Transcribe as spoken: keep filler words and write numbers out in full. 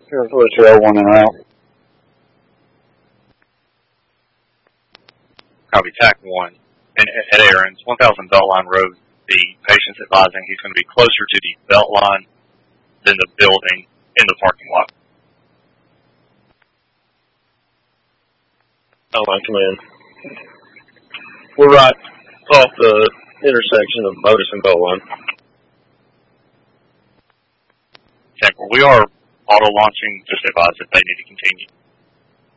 Here's Latrell one and out. Copy, T A C one. And at Aaron's, one thousand Beltline Road, the patient's advising he's going to be closer to the Beltline than the building in the parking lot. Beltline, come in. We're right off the intersection of Otis and Beltline. Check. We are auto launching. Just advise that they need to continue.